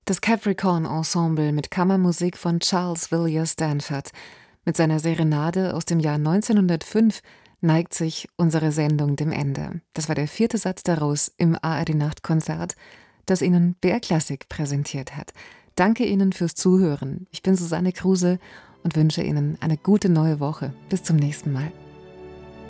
Das Capricorn Ensemble mit Kammermusik von Charles Villiers Stanford. Mit seiner Serenade aus dem Jahr 1905 neigt sich unsere Sendung dem Ende. Das war der 4. Satz daraus im ARD-Nachtkonzert, das Ihnen BR Klassik präsentiert hat. Danke Ihnen fürs Zuhören. Ich bin Susanne Kruse und wünsche Ihnen eine gute neue Woche. Bis zum nächsten Mal.